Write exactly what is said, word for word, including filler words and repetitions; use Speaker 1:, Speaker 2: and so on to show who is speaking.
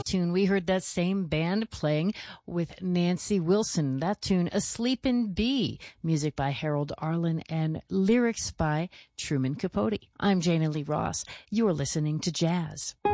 Speaker 1: tune, we heard that same band playing with Nancy Wilson. That tune, Asleep in B, music by Harold Arlen and lyrics by Truman Capote. I'm Jana Lee Ross. You're listening to Jazz.